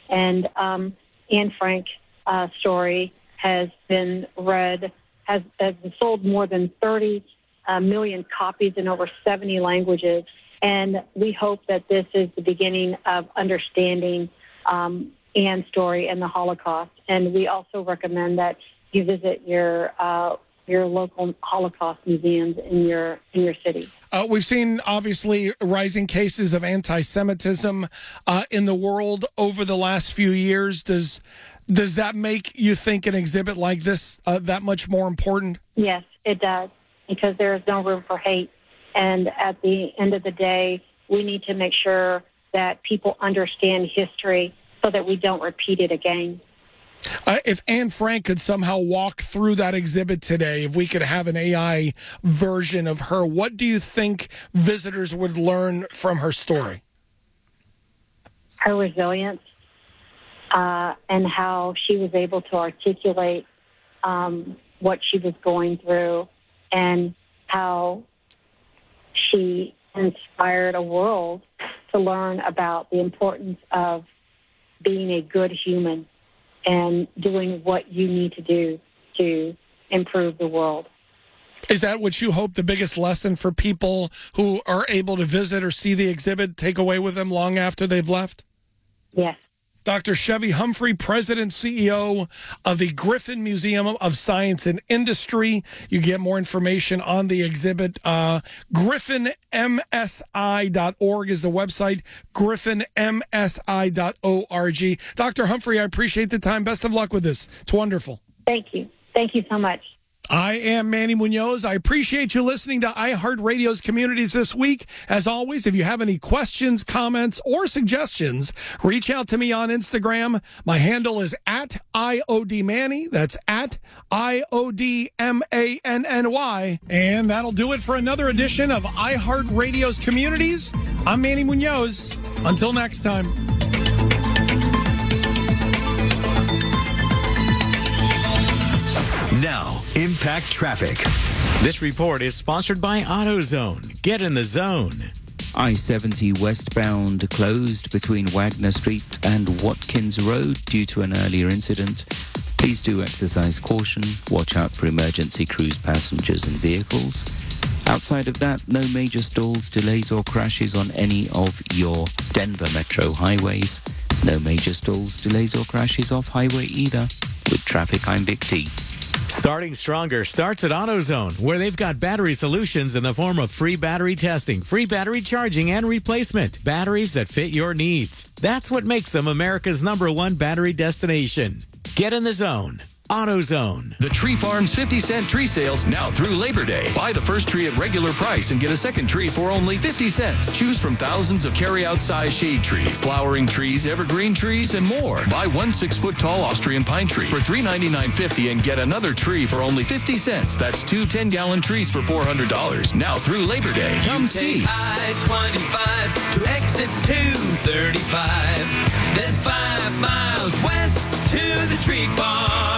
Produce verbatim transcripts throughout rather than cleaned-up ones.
And um, Anne Frank uh, story has been read, has, has sold more than thirty uh, million copies in over seventy languages. And we hope that this is the beginning of understanding um, Anne's story and the Holocaust. And we also recommend that you visit your uh, your local Holocaust museums in your in your city. Uh, we've seen, obviously, rising cases of anti-Semitism uh, in the world over the last few years. Does does that make you think an exhibit like this uh, that much more important? Yes, it does, because there is no room for hate. And at the end of the day, we need to make sure that people understand history so that we don't repeat it again. Uh, if Anne Frank could somehow walk through that exhibit today, if we could have an A I version of her, what do you think visitors would learn from her story? Her resilience uh, and how she was able to articulate um, what she was going through, and how she inspired a world to learn about the importance of being a good human and doing what you need to do to improve the world. Is that what you hope the biggest lesson for people who are able to visit or see the exhibit take away with them long after they've left? Yes. Doctor Chevy Humphrey, President, C E O of the Griffin Museum of Science and Industry. You get more information on the exhibit. Uh, griffin m s i dot org is the website, griffin m s i dot org. Doctor Humphrey, I appreciate the time. Best of luck with this. It's wonderful. Thank you. Thank you so much. I am Manny Munoz. I appreciate you listening to iHeartRadio's Communities This Week. As always, if you have any questions, comments, or suggestions, reach out to me on Instagram. My handle is at I O D Manny. That's at I O D M A N N Y. And that'll do it for another edition of iHeartRadio's Communities. I'm Manny Munoz. Until next time. Now, Impact Traffic. This report is sponsored by AutoZone. Get in the zone. I seventy westbound closed between Wagner Street and Watkins Road due to an earlier incident. Please do exercise caution. Watch out for emergency cruise passengers and vehicles. Outside of that, no major stalls, delays, or crashes on any of your Denver metro highways. No major stalls, delays, or crashes off highway either. With traffic, I'm Vic T. Starting stronger starts at AutoZone, where they've got battery solutions in the form of free battery testing, free battery charging, and replacement. Batteries that fit your needs. That's what makes them America's number one battery destination. Get in the zone. AutoZone. The Tree Farm's fifty cent tree sales now through Labor Day. Buy the first tree at regular price and get a second tree for only fifty cents. Choose from thousands of carry-out size shade trees, flowering trees, evergreen trees, and more. Buy one six-foot-tall Austrian pine tree for three ninety-nine fifty and get another tree for only fifty cents. That's two ten-gallon trees for four hundred dollars. Now through Labor Day. Come see. I twenty-five to exit two thirty-five. Then five miles west to the Tree Farm.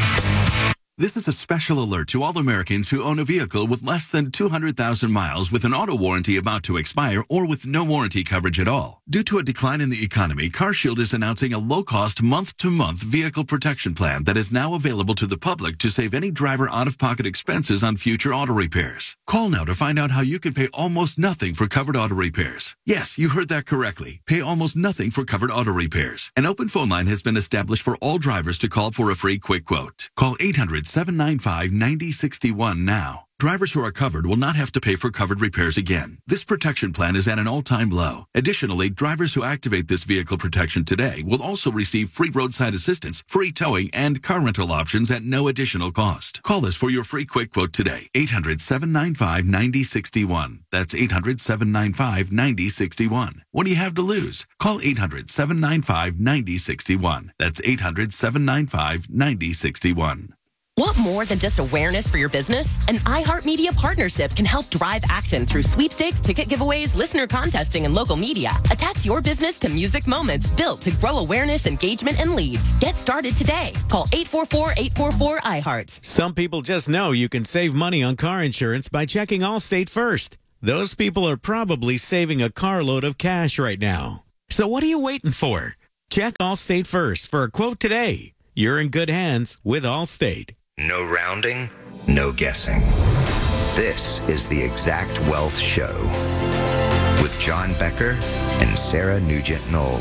This is a special alert to all Americans who own a vehicle with less than two hundred thousand miles with an auto warranty about to expire or with no warranty coverage at all. Due to a decline in the economy, CarShield is announcing a low-cost month-to-month vehicle protection plan that is now available to the public to save any driver out-of-pocket expenses on future auto repairs. Call now to find out how you can pay almost nothing for covered auto repairs. Yes, you heard that correctly. Pay almost nothing for covered auto repairs. An open phone line has been established for all drivers to call for a free quick quote. Call eight hundred, seven nine five, nine zero six one now. Drivers who are covered will not have to pay for covered repairs again. This protection plan is at an all-time low. Additionally, drivers who activate this vehicle protection today will also receive free roadside assistance, free towing, and car rental options at no additional cost. Call us for your free quick quote today. eight hundred, seven nine five, nine zero six one. That's eight hundred, seven nine five, nine zero six one. What do you have to lose? Call eight hundred, seven nine five, nine zero six one. That's eight hundred, seven nine five, nine zero six one. Want more than just awareness for your business? An iHeartMedia partnership can help drive action through sweepstakes, ticket giveaways, listener contesting, and local media. Attach your business to music moments built to grow awareness, engagement, and leads. Get started today. Call eight four four, eight four four, I heart. Some people just know you can save money on car insurance by checking Allstate first. Those people are probably saving a carload of cash right now. So what are you waiting for? Check Allstate first for a quote today. You're in good hands with Allstate. No rounding, no guessing. This is the Exact Wealth Show with John Becker and Sarah Nugent-Knoll.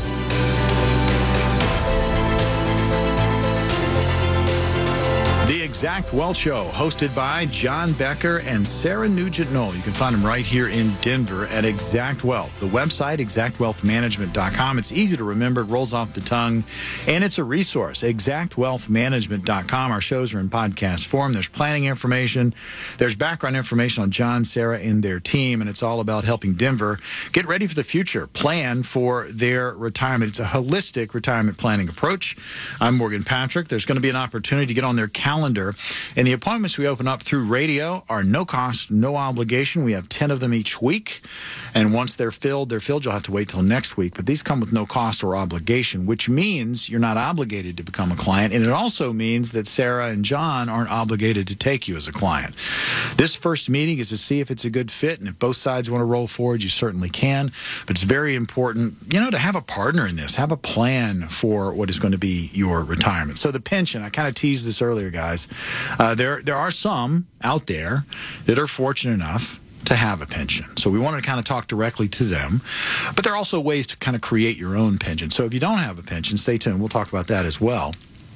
The Exact Wealth Show, hosted by John Becker and Sarah Nugent-Knoll. You can find them right here in Denver at Exact Wealth. The website, exact wealth management dot com. It's easy to remember, it rolls off the tongue, and it's a resource, exact wealth management dot com. Our shows are in podcast form. There's planning information. There's background information on John, Sarah, and their team, and it's all about helping Denver get ready for the future, plan for their retirement. It's a holistic retirement planning approach. I'm Morgan Patrick. There's going to be an opportunity to get on their calendar. And the appointments we open up through radio are no cost, no obligation. We have ten of them each week. And once they're filled, they're filled. You'll have to wait till next week. But these come with no cost or obligation, which means you're not obligated to become a client. And it also means that Sarah and John aren't obligated to take you as a client. This first meeting is to see if it's a good fit. And if both sides want to roll forward, you certainly can. But it's very important, you know, to have a partner in this, have a plan for what is going to be your retirement. So the pension, I kind of teased this earlier, guys. Uh, there, there are some out there that are fortunate enough to have a pension. So we wanted to kind of talk directly to them. But there are also ways to kind of create your own pension. So if you don't have a pension, stay tuned. We'll talk about that as well.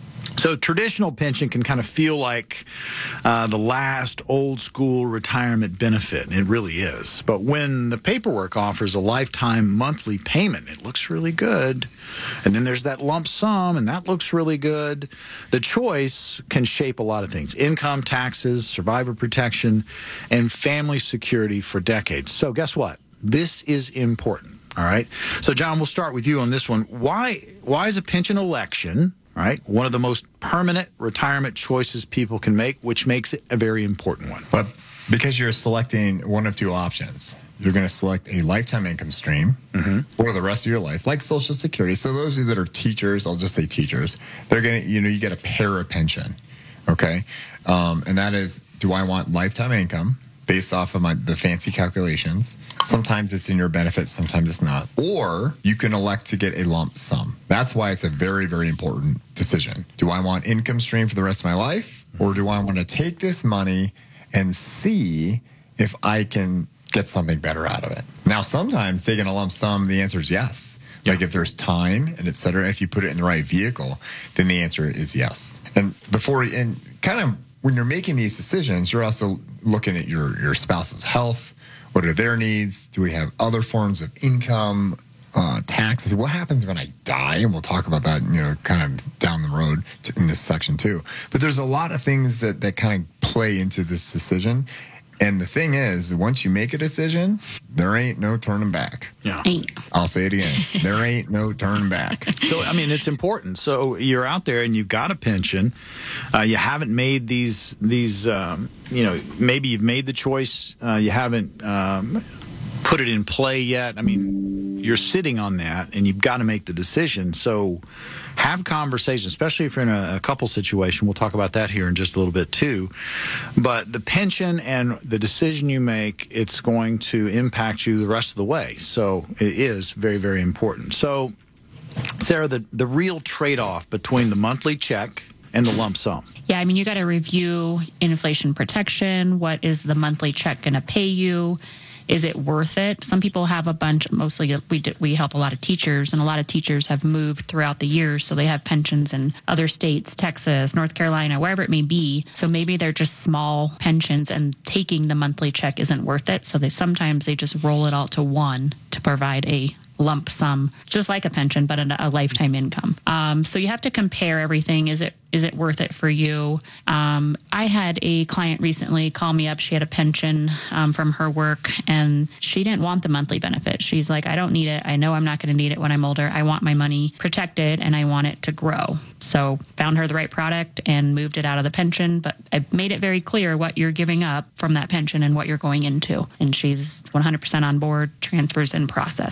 So traditional pension can kind of feel like uh, the last old school retirement benefit, and it really is. But when the paperwork offers a lifetime monthly payment, it looks really good. And then there's that lump sum, and that looks really good. The choice can shape a lot of things: income, taxes, survivor protection, and family security for decades. So guess what? This is important. All right. So John, we'll start with you on this one. Why, why is a pension election, right, one of the most permanent retirement choices people can make, which makes it a very important one? But because you're selecting one of two options. You're going to select a lifetime income stream mm-hmm. for the rest of your life, like Social Security. So those of you that are teachers, I'll just say teachers, they're going to, you know, you get a para pension, okay? Um, and that is, do I want lifetime income based off of my the fancy calculations? Sometimes it's in your benefit, sometimes it's not. Or you can elect to get a lump sum. That's why it's a very, very important decision. Do I want income stream for the rest of my life? Or do I want to take this money and see if I can get something better out of it? Now, sometimes taking a lump sum, the answer is yes. Yeah. Like if there's time and et cetera, if you put it in the right vehicle, then the answer is yes. And before, and kind of when you're making these decisions, you're also looking at your, your spouse's health. What are their needs? Do we have other forms of income, uh, taxes? What happens when I die? And we'll talk about that, you know, kind of down the road to, in this section too. But there's a lot of things that, that kind of play into this decision. And the thing is, once you make a decision, there ain't no turning back. Yeah. I'll say it again. There ain't no turning back. So, I mean, it's important. So you're out there and you've got a pension. Uh, you haven't made these, these um, you know, maybe you've made the choice. Uh, you haven't um, put it in play yet. I mean, you're sitting on that and you've got to make the decision. So have conversations, especially if you're in a, a couple situation. We'll talk about that here in just a little bit too. But the pension and the decision you make, it's going to impact you the rest of the way. So it is very, very important. So, Sarah, the, the real trade-off between the monthly check and the lump sum. Yeah, I mean, you got to review inflation protection. What is the monthly check going to pay you? Is it worth it? Some people have a bunch, mostly we do, we help a lot of teachers, and a lot of teachers have moved throughout the years, so they have pensions in other states, Texas, North Carolina, wherever it may be. So maybe they're just small pensions, and taking the monthly check isn't worth it. So they sometimes they just roll it all to one to provide a lump sum, just like a pension, but a, a lifetime income. Um, so you have to compare everything. Is it is it worth it for you? Um, I had a client recently call me up. She had a pension um, from her work, and she didn't want the monthly benefit. She's like, I don't need it. I know I'm not going to need it when I'm older. I want my money protected, and I want it to grow. So found her the right product and moved it out of the pension, but I made it very clear what you're giving up from that pension and what you're going into. And she's one hundred percent on board, transfers in process.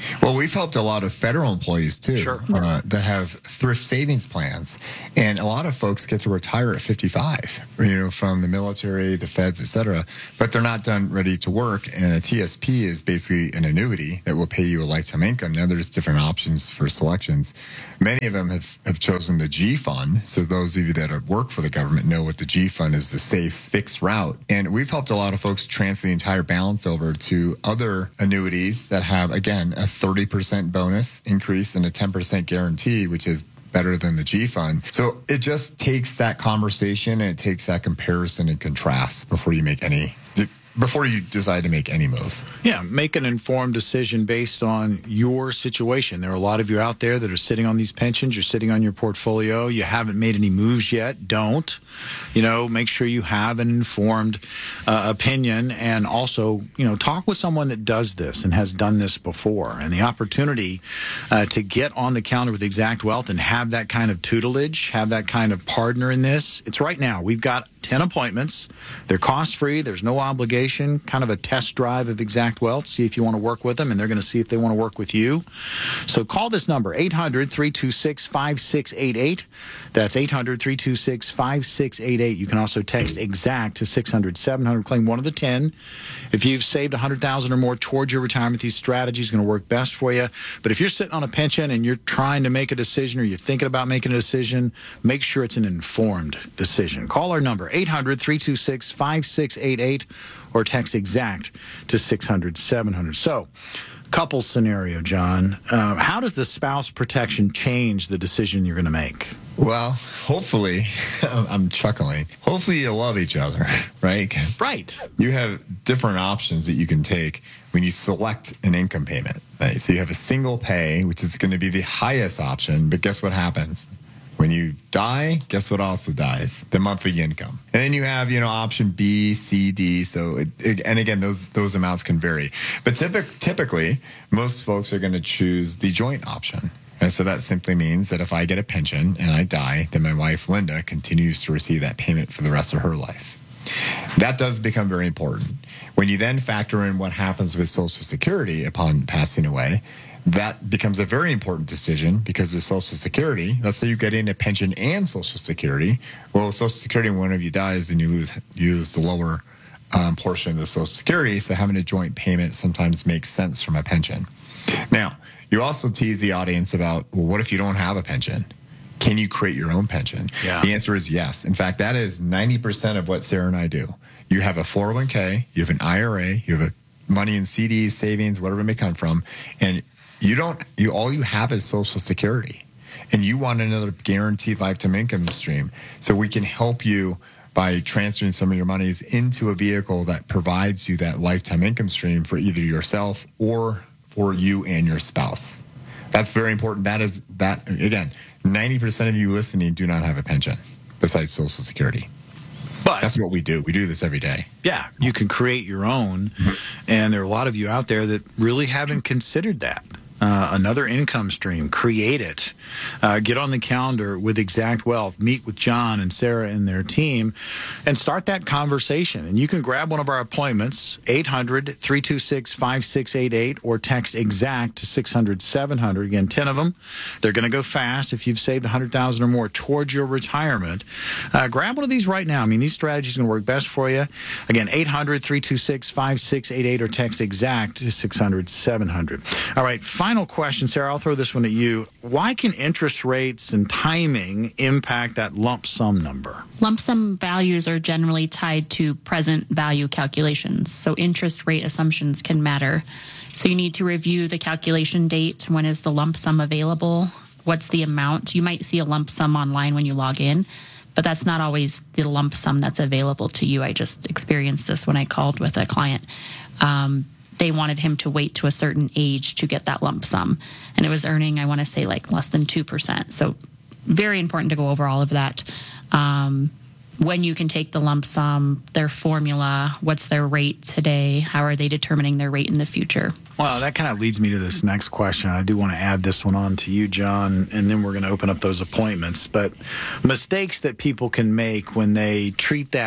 Well, we've helped a lot of federal employees too, Sure. uh, that have thrift savings plans, and a lot of folks get to retire at fifty-five, you know, from the military, the feds, et cetera, but they're not done ready to work. And a T S P is basically an annuity that will pay you a lifetime income. Now, there's different options for selections. Many of them have, have chosen the G Fund. So those of you that are, work for the government know what the G Fund is, the safe fixed route. And we've helped a lot of folks transfer the entire balance over to other annuities that have, again, a thirty percent bonus increase and a ten percent guarantee, which is better than the G Fund. So it just takes that conversation and it takes that comparison and contrast before you make any, before you decide to make any move. Yeah, make an informed decision based on your situation. There are a lot of you out there that are sitting on these pensions. You're sitting on your portfolio. You haven't made any moves yet. Don't. You know, make sure you have an informed uh, opinion, and also, you know, talk with someone that does this and has done this before. And the opportunity uh, to get on the calendar with Exact Wealth and have that kind of tutelage, have that kind of partner in this, it's right now. We've got ten appointments. They're cost-free. There's no obligation, kind of a test drive of Exact Wealth. See if you want to work with them, and they're going to see if they want to work with you. So call this number, eight hundred, three two six, five six eight eight. That's eight hundred, three two six, five six eight eight. You can also text EXACT to six hundred, seven hundred. Claim one of the ten. If you've saved one hundred thousand dollars or more towards your retirement, these strategies are going to work best for you. But if you're sitting on a pension and you're trying to make a decision, or you're thinking about making a decision, make sure it's an informed decision. Call our number, eight hundred, three two six, five six eight eight, or text EXACT to six hundred, seven hundred. So, couple scenario, John. Uh, how does the spouse protection change the decision you're going to make? Well, hopefully, I'm chuckling. Hopefully you love each other, right? 'Cause right. You have different options that you can take when you select an income payment. Right? So you have a single pay, which is going to be the highest option, but guess what happens? When you die, guess what also dies? The monthly income. And then you have, you know, option B, C, D. So, it, it, and again, those those amounts can vary. But typic, typically, most folks are going to choose the joint option. And so that simply means that if I get a pension and I die, then my wife, Linda, continues to receive that payment for the rest of her life. That does become very important. When you then factor in what happens with Social Security upon passing away, that becomes a very important decision, because with Social Security, let's say you get in a pension and Social Security. Well, Social Security, when one of you dies, then you lose you lose the lower um, portion of the Social Security. So having a joint payment sometimes makes sense from a pension. Now, you also tease the audience about, well, what if you don't have a pension? Can you create your own pension? Yeah. The answer is yes. In fact, that is ninety percent of what Sarah and I do. You have a four oh one k, you have an I R A, you have a money in C Ds, savings, whatever it may come from, and You don't, you, all you have is Social Security, and you want another guaranteed lifetime income stream. So we can help you by transferring some of your monies into a vehicle that provides you that lifetime income stream for either yourself or for you and your spouse. That's very important. That is, that, again, ninety percent of you listening do not have a pension besides Social Security. But that's what we do. We do this every day. Yeah, you can create your own, and there are a lot of you out there that really haven't considered that. Uh, another income stream, create it. Uh, get on the calendar with Exact Wealth, meet with John and Sarah and their team, and start that conversation. And you can grab one of our appointments, eight hundred, three two six, five six eight eight, or text EXACT to six hundred, seven hundred. Again, ten of them. They're going to go fast. If you've saved one hundred thousand dollars or more towards your retirement, uh, grab one of these right now. I mean, these strategies are going to work best for you. Again, eight hundred, three two six, five six eight eight, or text EXACT to six hundred, seven hundred. All right, finally, Final question, Sarah, I'll throw this one at you. Why can interest rates and timing impact that lump sum number? Lump sum values are generally tied to present value calculations, so interest rate assumptions can matter. So you need to review the calculation date. When is the lump sum available? What's the amount? You might see a lump sum online when you log in, but that's not always the lump sum that's available to you. I just experienced this when I called with a client. Um, They wanted him to wait to a certain age to get that lump sum. And it was earning, I want to say, like less than two percent. So very important to go over all of that. Um, when you can take the lump sum, their formula, what's their rate today, how are they determining their rate in the future? Well, that kind of leads me to this next question. I do want to add this one on to you, John, and then we're going to open up those appointments. But mistakes that people can make when they treat that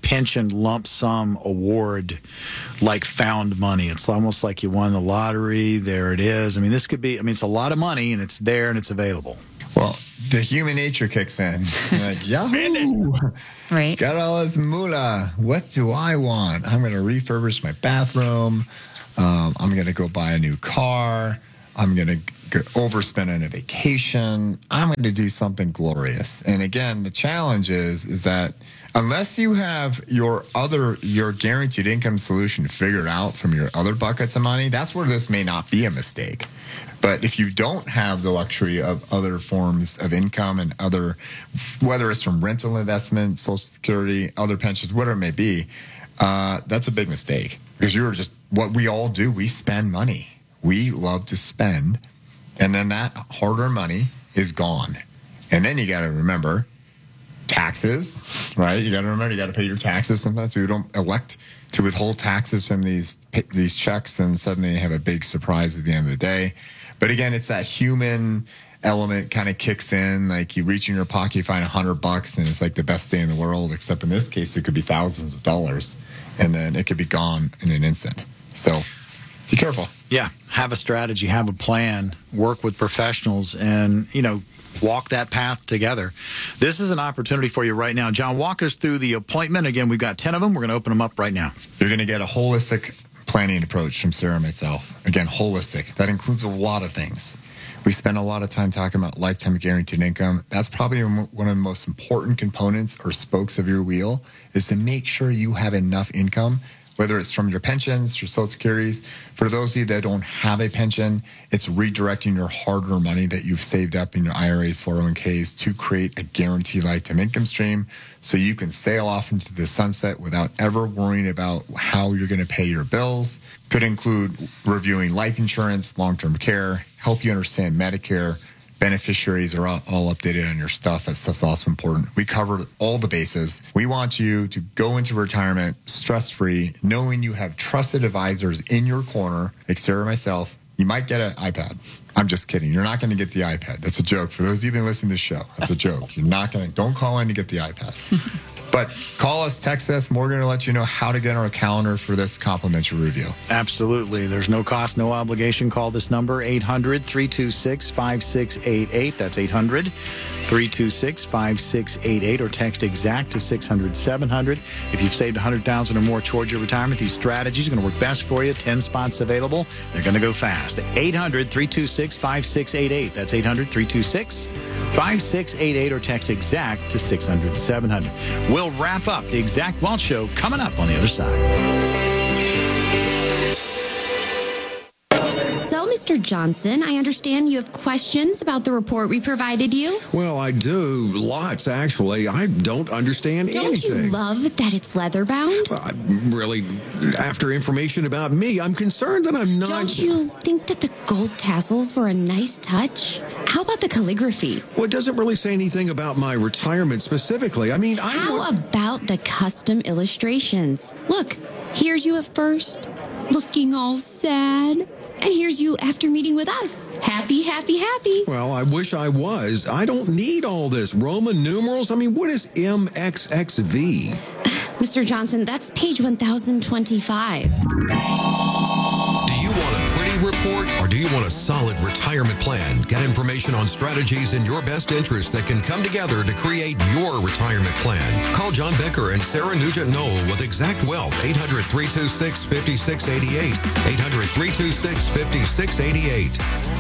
pension lump sum award like found money. It's almost like you won the lottery. There it is. I mean, this could be, I mean, it's a lot of money, and it's there and it's available. Well, the human nature kicks in. You're like, Yahoo! Right. Got all this moolah. What do I want? I'm going to refurbish my bathroom. Um, I'm going to go buy a new car. I'm going to overspend on a vacation. I'm going to do something glorious. And again, the challenge is, is that unless you have your other, your guaranteed income solution figured out from your other buckets of money, that's where this may not be a mistake. But if you don't have the luxury of other forms of income and other, whether it's from rental investment, Social Security, other pensions, whatever it may be, uh, that's a big mistake. Because you're just, what we all do, we spend money. We love to spend. And then that hard-earned money is gone. And then you got to remember taxes, right? You got to remember, you got to pay your taxes. Sometimes we don't elect to withhold taxes from these these checks, and suddenly you have a big surprise at the end of the day. But again, it's that human element kind of kicks in. Like you reach in your pocket, you find a hundred bucks, and it's like the best day in the world. Except in this case, it could be thousands of dollars, and then it could be gone in an instant. So be careful. Yeah, have a strategy, have a plan, work with professionals, and, you know, walk that path together. This is an opportunity for you right now. John, walk us through the appointment. Again, we've got ten of them. We're going to open them up right now. You're going to get a holistic planning approach from Sarah and myself. Again, holistic. That includes a lot of things. We spend a lot of time talking about lifetime guaranteed income. That's probably one of the most important components or spokes of your wheel, is to make sure you have enough income, whether it's from your pensions, your Social Securities. For those of you that don't have a pension, it's redirecting your hard-earned money that you've saved up in your I R As, four oh one Ks to create a guaranteed lifetime income stream so you can sail off into the sunset without ever worrying about how you're going to pay your bills. Could include reviewing life insurance, long-term care, help you understand Medicare. Beneficiaries are all, all updated on your stuff. That stuff's also important. We covered all the bases. We want you to go into retirement stress-free, knowing you have trusted advisors in your corner, like Sarah and myself. You might get an iPad. I'm just kidding. You're not going to get the iPad. That's a joke. For those of you who've been listening to this show, that's a joke. You're not going to, don't call in to get the iPad. But call us, text us. We're going to let you know how to get on our calendar for this complimentary review. Absolutely. There's no cost, no obligation. Call this number, eight hundred, three two six, five six eight eight. That's eight hundred, three two six, five six eight eight, or text EXACT to six hundred, seven hundred. If you've saved one hundred thousand dollars or more towards your retirement, these strategies are going to work best for you. ten spots available. They're going to go fast. eight hundred, three two six, five six eight eight. That's eight hundred, three two six, five six eight eight, or text EXACT to six hundred, seven hundred. We'll wrap up the Exact Wealth Show coming up on the other side. So, Mister Johnson, I understand you have questions about the report we provided you. Well, I do. Lots, actually. I don't understand don't anything. Don't you love that it's leather bound? Uh, really, after information about me, I'm concerned that I'm not... Don't you think that the gold tassels were a nice touch? How about the calligraphy? Well, it doesn't really say anything about my retirement specifically. I mean, I... How w- about the custom illustrations? Look, here's you at first, looking all sad. And here's you after meeting with us. Happy, happy, happy. Well, I wish I was. I don't need all this. Roman numerals? I mean, what is M X X V? Mister Johnson, that's page one thousand twenty-five. Do you want a pretty report or do you want a solid retirement plan? Get information on strategies in your best interest that can come together to create your retirement plan. Call John Becker and Sarah Nugent-Knoll with Exact Wealth, eight hundred, three two six, five six eight eight, eight hundred, three two six, five six eight eight.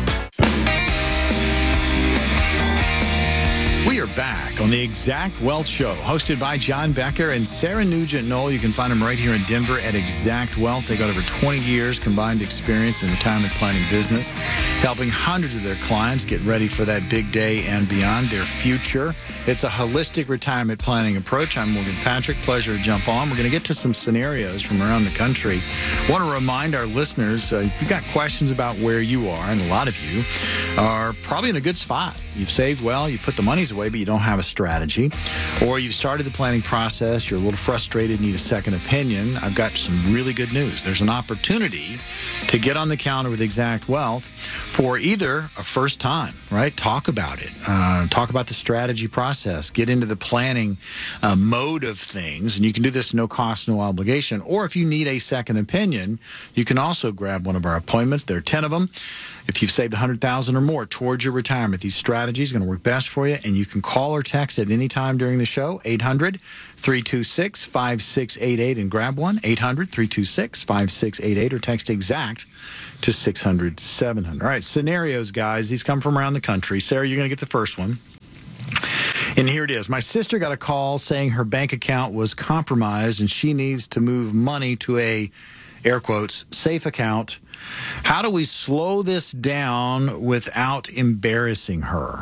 We are back on the Exact Wealth Show, hosted by John Becker and Sarah Nugent-Knoll. You can find them right here in Denver at Exact Wealth. They got over twenty years combined experience in the retirement planning business, helping hundreds of their clients get ready for that big day and beyond, their future. It's a holistic retirement planning approach. I'm Morgan Patrick. Pleasure to jump on. We're going to get to some scenarios from around the country. I want to remind our listeners, uh, if you've got questions about where you are, and a lot of you are probably in a good spot. You've saved well, you put the monies away, but you don't don't have a strategy, or you've started the planning process, you're a little frustrated, need a second opinion, I've got some really good news. There's an opportunity to get on the counter with Exact Wealth for either a first time, right? Talk about it. Uh, talk about the strategy process. Get into the planning uh, mode of things. And you can do this no cost, no obligation. Or if you need a second opinion, you can also grab one of our appointments. There are ten of them. If you've saved one hundred thousand dollars or more towards your retirement, these strategies are going to work best for you. And you can call or text at any time during the show, eight hundred, three two six, five six eight eight, and grab one, eight hundred, three two six, five six eight eight, or text EXACT to six hundred, seven hundred. All right, scenarios, guys. These come from around the country. Sarah, you're going to get the first one. And here it is. My sister got a call saying her bank account was compromised and she needs to move money to a, air quotes, safe account. How do we slow this down without embarrassing her?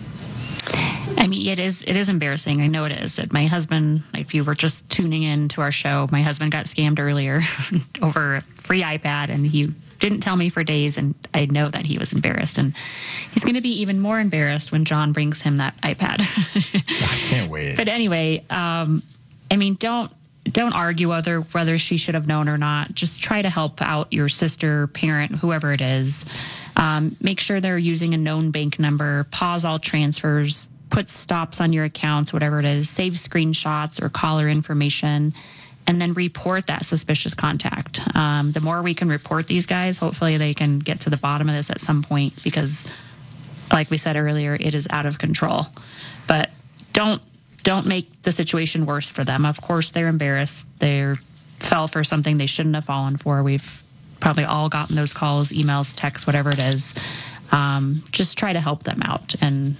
I mean, it is it is embarrassing. I know it is. My husband, if you were just tuning in to our show, my husband got scammed earlier over a free iPad, and he didn't tell me for days, and I know that he was embarrassed. And he's going to be even more embarrassed when John brings him that iPad. I can't wait. But anyway, um, I mean, don't don't argue whether whether she should have known or not. Just try to help out your sister, parent, whoever it is. Um, make sure they're using a known bank number. Pause all transfers. Put stops on your accounts, whatever it is. Save screenshots or caller information, and then report that suspicious contact. Um, the more we can report these guys, hopefully they can get to the bottom of this at some point, because, like we said earlier, it is out of control. But don't don't make the situation worse for them. Of course, they're embarrassed. They fell for something they shouldn't have fallen for. We've probably all gotten those calls, emails, texts, whatever it is. Um, just try to help them out and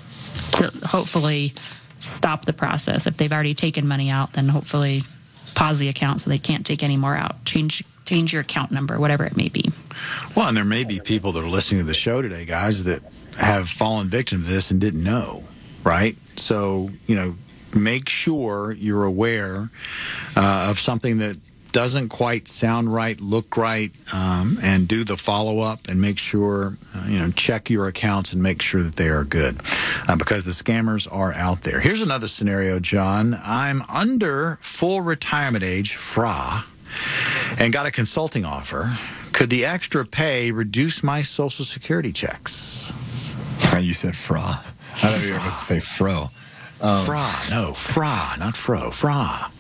to hopefully stop the process. If they've already taken money out, then hopefully pause the account so they can't take any more out. Change change your account number, whatever it may be. Well, and there may be people that are listening to the show today, guys, that have fallen victim to this and didn't know, right? So, you know, make sure you're aware uh, of something that doesn't quite sound right, look right, um, and do the follow-up and make sure, uh, you know, check your accounts and make sure that they are good, uh, because the scammers are out there. Here's another scenario, John. I'm under full retirement age, F R A, and got a consulting offer. Could the extra pay reduce my Social Security checks? You said F R A. I thought you were going to say Fro. Um, F R A, no, F R A, not Fro, F R A.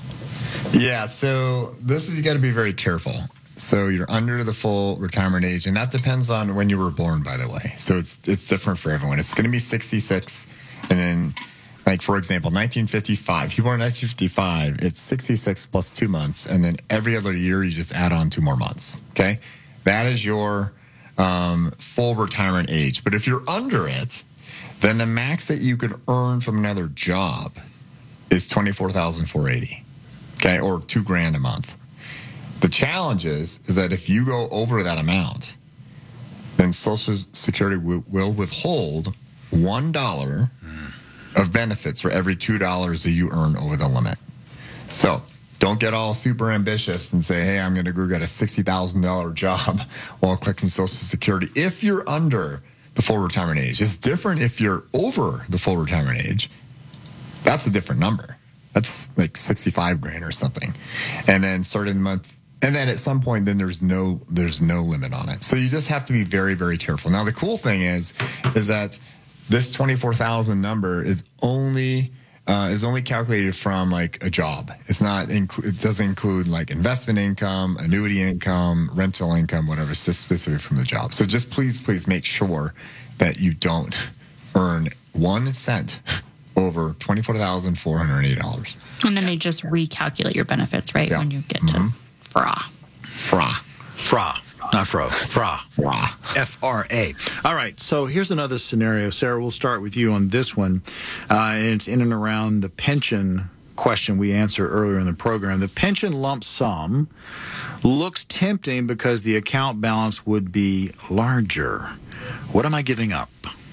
Yeah, so this is, you got to be very careful. So you're under the full retirement age, and that depends on when you were born, by the way. So it's it's different for everyone. It's going to be sixty-six, and then, like, for example, nineteen fifty-five. If you were born in nineteen fifty-five, it's sixty-six plus two months, and then every other year you just add on two more months, okay? That is your um, full retirement age. But if you're under it, then the max that you could earn from another job is twenty-four thousand four hundred eighty dollars. Okay, or two grand a month. The challenge is, is that if you go over that amount, then Social Security w- will withhold one dollar of benefits for every two dollars that you earn over the limit. So don't get all super ambitious and say, hey, I'm going to go get a sixty thousand dollars job while collecting Social Security. If you're under the full retirement age, it's different if you're over the full retirement age. That's a different number. That's like sixty-five grand or something. And then starting the month, and then at some point, then there's no there's no limit on it. So you just have to be very, very careful. Now, the cool thing is, is that this twenty-four thousand number is only uh, is only calculated from like a job. It's not inclu- it doesn't include like investment income, annuity income, rental income, whatever. It's just specific from the job. So just please, please make sure that you don't earn one cent over twenty-four thousand four hundred eighty dollars. And then they just recalculate your benefits, right, yeah. when you get mm-hmm. to F R A. F R A. F R A. Not Fro. F R A. F R A. F R A. All right, so here's another scenario. Sarah, we'll start with you on this one. Uh, and it's in and around the pension question we answered earlier in the program. The pension lump sum looks tempting because the account balance would be larger. What am I giving up?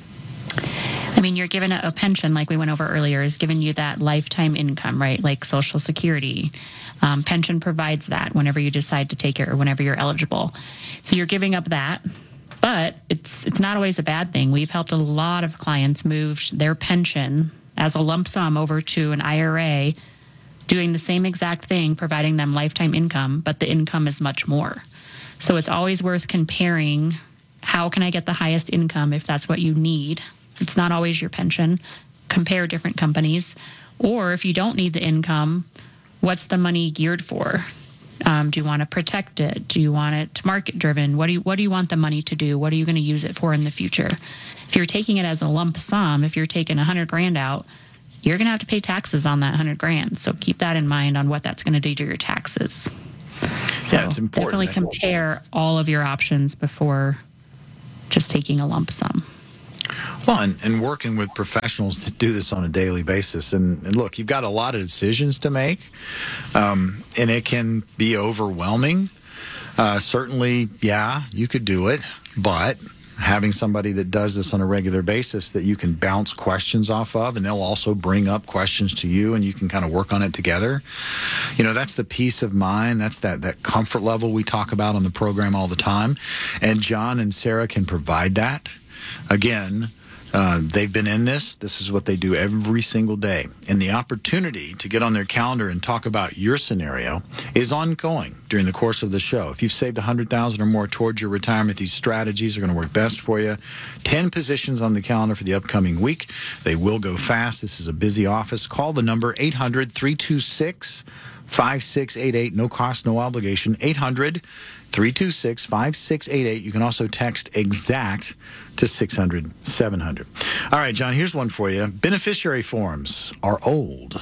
I mean, you're given a, a pension, like we went over earlier, is giving you that lifetime income, right? Like Social Security. Um, pension provides that whenever you decide to take it or whenever you're eligible. So you're giving up that. But it's it's not always a bad thing. We've helped a lot of clients move their pension as a lump sum over to an I R A, doing the same exact thing, providing them lifetime income, but the income is much more. So it's always worth comparing, how can I get the highest income if that's what you need? It's not always your pension. Compare different companies. Or if you don't need the income, what's the money geared for? Um, do you want to protect it? Do you want it market driven? What do you what do you want the money to do? What are you going to use it for in the future? If you're taking it as a lump sum, if you're taking a hundred grand out, you're going to have to pay taxes on that hundred grand. So keep that in mind on what that's going to do to your taxes. So yeah, it's important. Definitely compare all of your options before just taking a lump sum. Well, and, and working with professionals that do this on a daily basis. And, and look, you've got a lot of decisions to make, um, and it can be overwhelming. Uh, certainly, yeah, you could do it, but having somebody that does this on a regular basis that you can bounce questions off of, and they'll also bring up questions to you, and you can kind of work on it together. You know, that's the peace of mind. That's that, that comfort level we talk about on the program all the time. And John and Sarah can provide that. Again, uh, they've been in this. This is what they do every single day. And the opportunity to get on their calendar and talk about your scenario is ongoing during the course of the show. If you've saved one hundred thousand dollars or more towards your retirement, these strategies are going to work best for you. ten positions on the calendar for the upcoming week. They will go fast. This is a busy office. Call the number eight hundred, three two six, five six eight eight. No cost, no obligation. eight hundred, three two six, five six eight eight. You can also text EXACT to six hundred, seven hundred. All right, John, here's one for you. Beneficiary forms are old.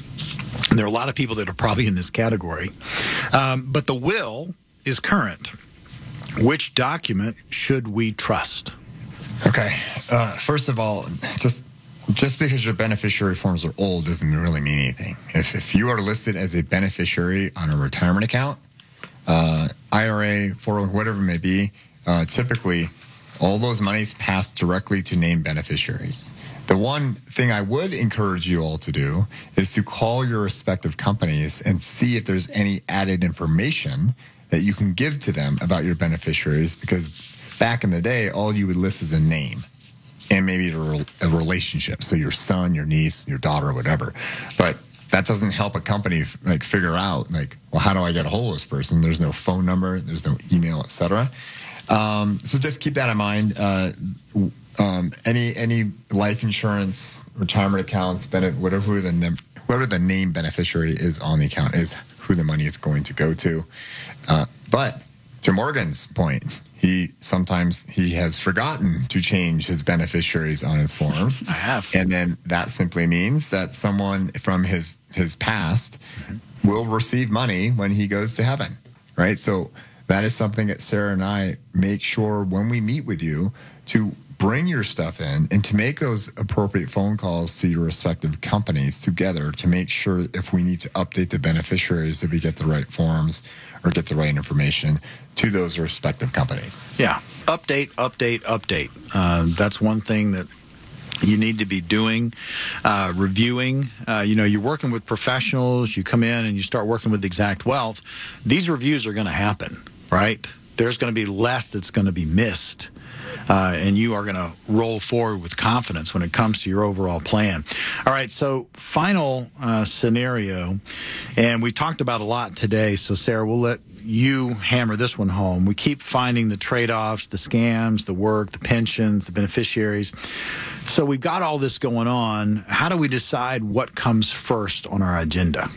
And there are a lot of people that are probably in this category. Um, but the will is current. Which document should we trust? Okay. Uh, first of all, just just because your beneficiary forms are old doesn't really mean anything. If, if you are listed as a beneficiary on a retirement account, uh, I R A, four oh one, whatever it may be, uh, typically all those monies pass directly to named beneficiaries. The one thing I would encourage you all to do is to call your respective companies and see if there's any added information that you can give to them about your beneficiaries, because back in the day, all you would list is a name and maybe a, a relationship. So your son, your niece, your daughter, whatever. But that doesn't help a company like figure out like, well, how do I get a hold of this person? There's no phone number, there's no email, et cetera. Um, so just keep that in mind. Uh, um, any any life insurance, retirement accounts, benefit, whatever the whatever the name beneficiary is on the account is who the money is going to go to. Uh, but to Morgan's point, he sometimes he has forgotten to change his beneficiaries on his forms. I have, and then that simply means that someone from his his past mm-hmm. will receive money when he goes to heaven, right? So that is something that Sarah and I make sure when we meet with you to bring your stuff in and to make those appropriate phone calls to your respective companies together to make sure if we need to update the beneficiaries that we get the right forms or get the right information to those respective companies. Yeah. Update, update, update. Uh, that's one thing that you need to be doing, uh, reviewing. Uh, you know, you're working with professionals. You come in and you start working with Exact Wealth. These reviews are going to happen, right? There's going to be less that's going to be missed. Uh, and you are going to roll forward with confidence when it comes to your overall plan. All right, so final uh, scenario, and we talked about a lot today, so Sarah, we'll let you hammer this one home. We keep finding the trade-offs, the scams, the work, the pensions, the beneficiaries. So we've got all this going on. How do we decide what comes first on our agenda?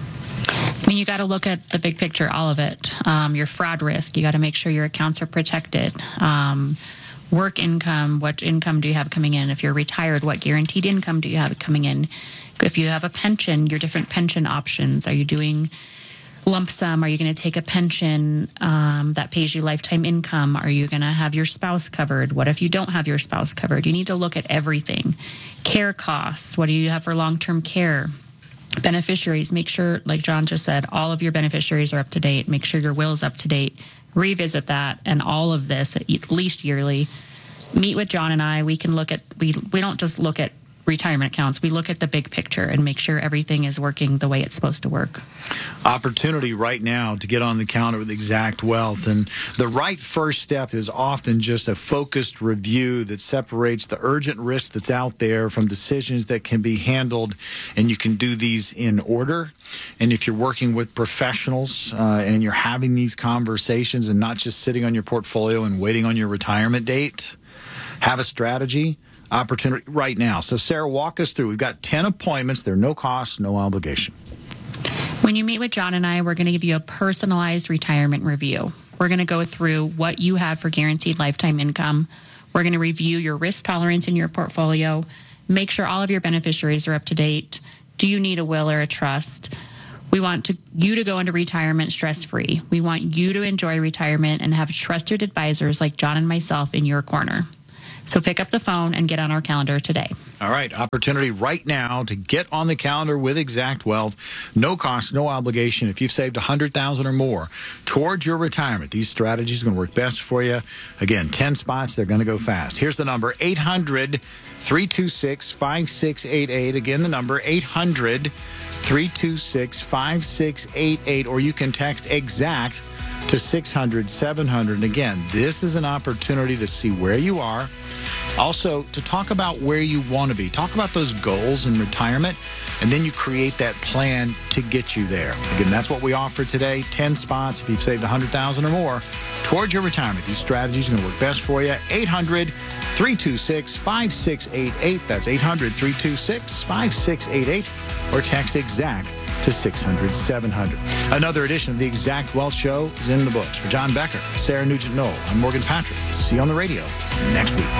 I mean, you got to look at the big picture, all of it. Um, your fraud risk, you got to make sure your accounts are protected. Um, work income, what income do you have coming in? If you're retired, what guaranteed income do you have coming in? If you have a pension, your different pension options. Are you doing lump sum? Are you going to take a pension um, that pays you lifetime income? Are you going to have your spouse covered? What if you don't have your spouse covered? You need to look at everything. Care costs, what do you have for long-term care? Beneficiaries, make sure, like John just said, all of your beneficiaries are up to date. Make sure your will is up to date. Revisit that and all of this at least yearly. Meet with John and I. We can look at, we we don't just look at retirement accounts, we look at the big picture and make sure everything is working the way it's supposed to work. Opportunity right now to get on the counter with Exact Wealth. And the right first step is often just a focused review that separates the urgent risk that's out there from decisions that can be handled. And you can do these in order. And if you're working with professionals uh, and you're having these conversations and not just sitting on your portfolio and waiting on your retirement date, have a strategy. Opportunity right now. So, Sarah, walk us through. We've got ten appointments. They're no cost, no obligation. When you meet with John and I, we're going to give you a personalized retirement review. We're going to go through what you have for guaranteed lifetime income. We're going to review your risk tolerance in your portfolio, make sure all of your beneficiaries are up to date. Do you need a will or a trust? We want to, you to go into retirement stress-free. We want you to enjoy retirement and have trusted advisors like John and myself in your corner. So pick up the phone and get on our calendar today. All right. Opportunity right now to get on the calendar with Exact Wealth. No cost, no obligation. If you've saved one hundred thousand dollars or more towards your retirement, these strategies are going to work best for you. Again, ten spots. They're going to go fast. Here's the number, eight hundred, three two six, five six eight eight. Again, the number, eight hundred, three two six, five six eight eight. Or you can text EXACT to six hundred, seven hundred. And again, this is an opportunity to see where you are. Also, to talk about where you want to be. Talk about those goals in retirement, and then you create that plan to get you there. Again, that's what we offer today. ten spots if you've saved one hundred thousand dollars or more towards your retirement. These strategies are going to work best for you. eight hundred, three two six, five six eight eight. That's eight hundred, three two six, five six eight eight. Or text EXACT to six hundred, seven hundred. Another edition of the Exact Wealth Show is in the books. For John Becker, Sarah Nugent-Knoll, I'm Morgan Patrick. See you on the radio next week.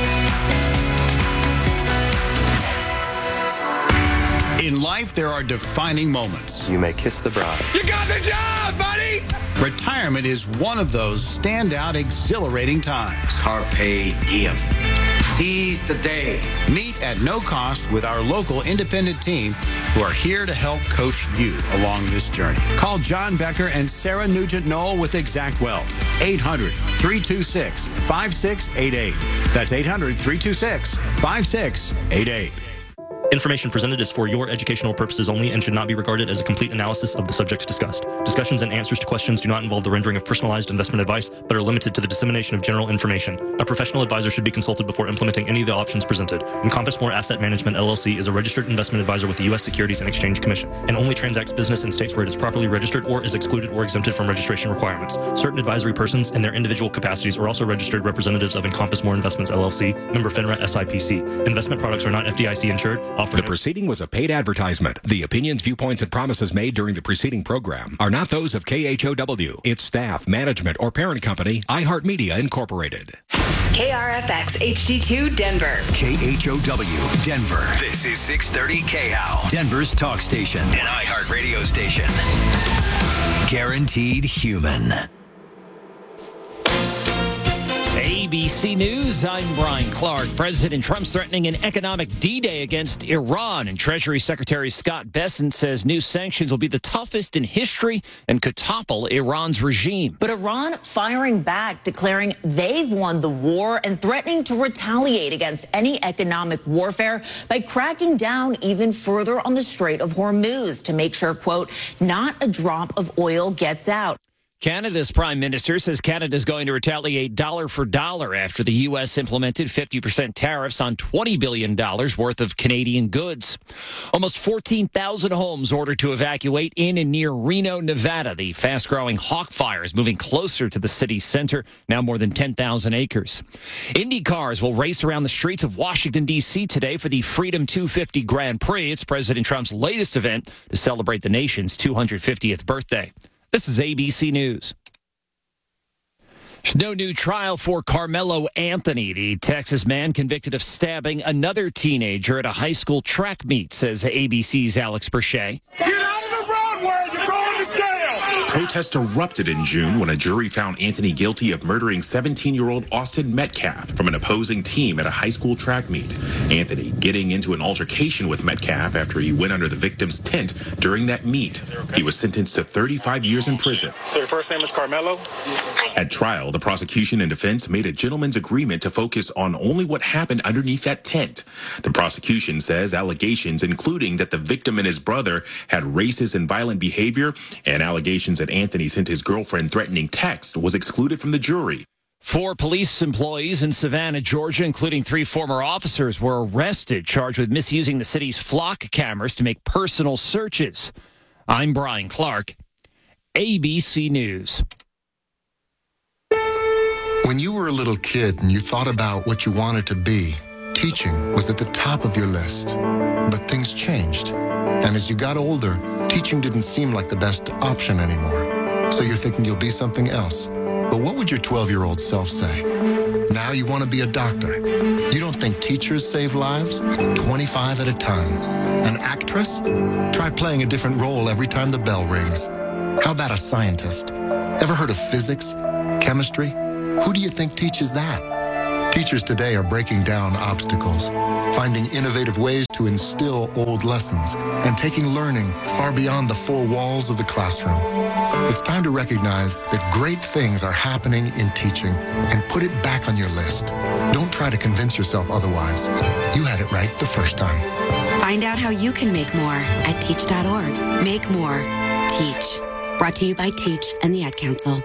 In life, there are defining moments. You may kiss the bride. You got the job, buddy! Retirement is one of those standout, exhilarating times. Carpe diem. Seize the day. Meet at no cost with our local independent team who are here to help coach you along this journey. Call John Becker and Sarah Nugent-Knoll with Exact Wealth. eight hundred, three two six, five six eight eight. That's eight hundred, three two six, five six eight eight. Information presented is for your educational purposes only and should not be regarded as a complete analysis of the subjects discussed. Discussions and answers to questions do not involve the rendering of personalized investment advice, but are limited to the dissemination of general information. A professional advisor should be consulted before implementing any of the options presented. Encompass More Asset Management, L L C is a registered investment advisor with the U S Securities and Exchange Commission and only transacts business in states where it is properly registered or is excluded or exempted from registration requirements. Certain advisory persons in their individual capacities are also registered representatives of Encompass More Investments, L L C, member FINRA S I P C. Investment products are not F D I C insured. The proceeding was a paid advertisement. The opinions, viewpoints, and promises made during the preceding program are not those of K H O W, its staff, management, or parent company, iHeartMedia Incorporated. K R F X H D two Denver. K H O W Denver. This is six thirty K H O W, Denver's talk station, an iHeart radio station. Guaranteed human. A B C News, I'm Brian Clark. President Trump's threatening an economic D-Day against Iran, and Treasury Secretary Scott Bessent says new sanctions will be the toughest in history and could topple Iran's regime. But Iran firing back, declaring they've won the war and threatening to retaliate against any economic warfare by cracking down even further on the Strait of Hormuz to make sure, quote, not a drop of oil gets out. Canada's prime minister says Canada is going to retaliate dollar for dollar after the U S implemented fifty percent tariffs on twenty billion dollars worth of Canadian goods. Almost fourteen thousand homes ordered to evacuate in and near Reno, Nevada. The fast-growing Hawk Fire is moving closer to the city center, now more than ten thousand acres. Indy cars will race around the streets of Washington, D C today for the Freedom two fifty Grand Prix. It's President Trump's latest event to celebrate the nation's two hundred fiftieth birthday. This is A B C News. There's no new trial for Carmelo Anthony, the Texas man convicted of stabbing another teenager at a high school track meet, says A B C's Alex Berche. Get out of the roadway! You're going to jail! Protests erupted in June when a jury found Anthony guilty of murdering seventeen-year-old Austin Metcalf from an opposing team at a high school track meet. Anthony getting into an altercation with Metcalf after he went under the victim's tent during that meet. He was sentenced to thirty-five years in prison. So your first name is Carmelo? At trial, the prosecution and defense made a gentleman's agreement to focus on only what happened underneath that tent. The prosecution says allegations including that the victim and his brother had racist and violent behavior and allegations that Anthony sent his girlfriend threatening text was excluded from the jury. Four police employees in Savannah, Georgia, including three former officers, were arrested, charged with misusing the city's flock cameras to make personal searches. I'm Brian Clark, A B C News. When you were a little kid and you thought about what you wanted to be, teaching was at the top of your list. But things changed. And as you got older, teaching didn't seem like the best option anymore. So you're thinking you'll be something else. But what would your twelve-year-old self say? Now you want to be a doctor. You don't think teachers save lives? twenty-five at a time. An actress? Try playing a different role every time the bell rings. How about a scientist? Ever heard of physics? Chemistry? Who do you think teaches that? Teachers today are breaking down obstacles, finding innovative ways to instill old lessons, and taking learning far beyond the four walls of the classroom. It's time to recognize that great things are happening in teaching and put it back on your list. Don't try to convince yourself otherwise. You had it right the first time. Find out how you can make more at teach dot org. Make more. Teach. Brought to you by Teach and the Ad Council.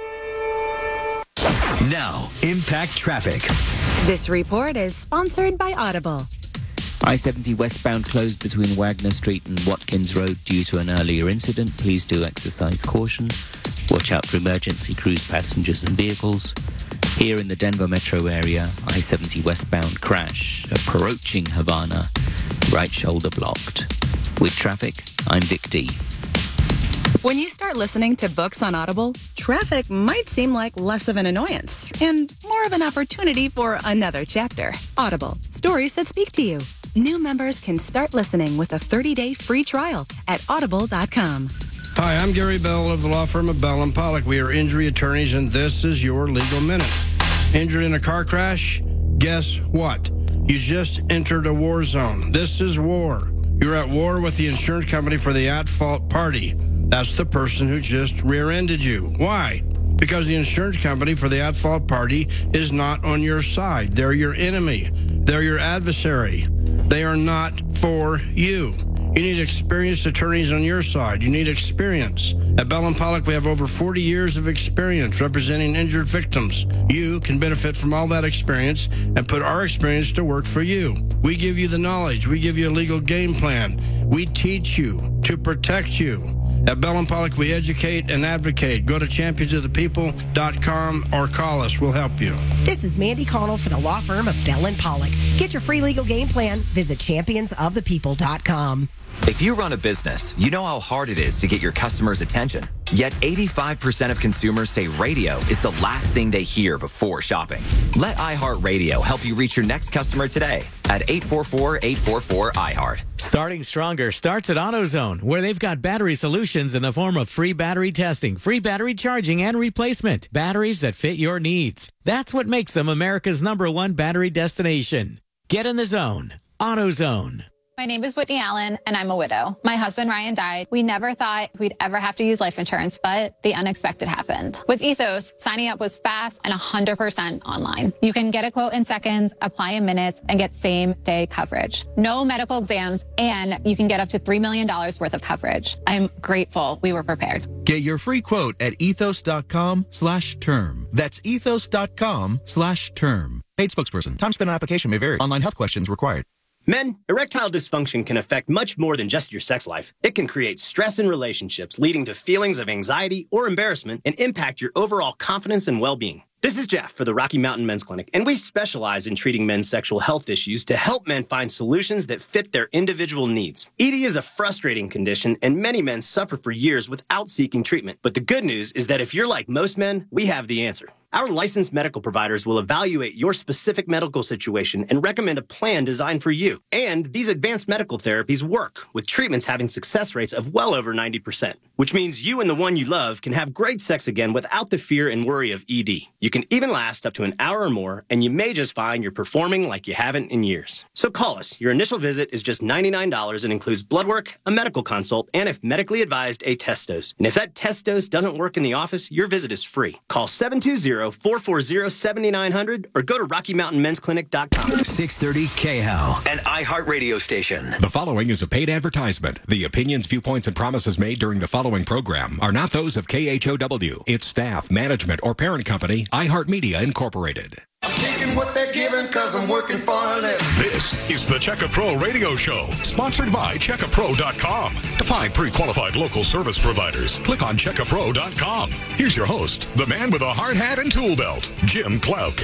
Now, Impact Traffic. This report is sponsored by Audible. I seventy westbound closed between Wagner Street and Watkins Road due to an earlier incident. Please do exercise caution. Watch out for emergency cruise passengers and vehicles. Here in the Denver metro area, I seventy westbound crash approaching Havana. Right shoulder blocked. With traffic, I'm Vic D. When you start listening to books on Audible, traffic might seem like less of an annoyance and more of an opportunity for another chapter. Audible, stories that speak to you. New members can start listening with a thirty-day free trial at audible dot com. Hi, I'm Gary Bell of the law firm of Bell and Pollock. We are injury attorneys, and this is your Legal Minute. Injured in a car crash? Guess what? You just entered a war zone. This is war. You're at war with the insurance company for the at-fault party. That's the person who just rear-ended you. Why? Because the insurance company for the at-fault party is not on your side. They're your enemy. They're your adversary. They are not for you. You need experienced attorneys on your side. You need experience. At Bell and Pollock, we have over forty years of experience representing injured victims. You can benefit from all that experience and put our experience to work for you. We give you the knowledge. We give you a legal game plan. We teach you to protect you. At Bell and Pollock, we educate and advocate. Go to champions of the people dot com or call us. We'll help you. This is Mandy Connell for the law firm of Bell and Pollock. Get your free legal game plan. Visit champions of the people dot com. If you run a business, you know how hard it is to get your customers' attention. Yet eighty-five percent of consumers say radio is the last thing they hear before shopping. Let iHeartRadio help you reach your next customer today at eight four four, eight four four, I heart. Starting Stronger starts at AutoZone, where they've got battery solutions in the form of free battery testing, free battery charging, and replacement. Batteries that fit your needs. That's what makes them America's number one battery destination. Get in the zone. AutoZone. My name is Whitney Allen, and I'm a widow. My husband, Ryan, died. We never thought we'd ever have to use life insurance, but the unexpected happened. With Ethos, signing up was fast and one hundred percent online. You can get a quote in seconds, apply in minutes, and get same-day coverage. No medical exams, and you can get up to three million dollars worth of coverage. I'm grateful we were prepared. Get your free quote at ethos.com slash term. That's ethos.com slash term. Paid spokesperson. Time spent on application may vary. Online health questions required. Men, erectile dysfunction can affect much more than just your sex life. It can create stress in relationships, leading to feelings of anxiety or embarrassment and impact your overall confidence and well-being. This is Jeff for the Rocky Mountain Men's Clinic, and we specialize in treating men's sexual health issues to help men find solutions that fit their individual needs. E D is a frustrating condition, and many men suffer for years without seeking treatment. But the good news is that if you're like most men, we have the answer. Our licensed medical providers will evaluate your specific medical situation and recommend a plan designed for you. And these advanced medical therapies work, with treatments having success rates of well over ninety percent, which means you and the one you love can have great sex again without the fear and worry of E D. You can even last up to an hour or more, and you may just find you're performing like you haven't in years. So call us. Your initial visit is just ninety-nine dollars and includes blood work, a medical consult, and if medically advised, a test dose. And if that test dose doesn't work in the office, your visit is free. Call seven two zero, four four zero, seven nine zero zero or go to rocky mountain men's clinic dot com. six thirty K H O L, an iHeart radio station. The following is a paid advertisement. The opinions, viewpoints, and promises made during the following program are not those of K H O W, its staff, management, or parent company, iHeart Media Incorporated. I'm taking what they're giving because I'm working for a living. This is the Checka Pro Radio Show, sponsored by Checka Pro dot com. To find pre-qualified local service providers, click on Checka Pro dot com. Here's your host, the man with a hard hat and tool belt, Jim Clark.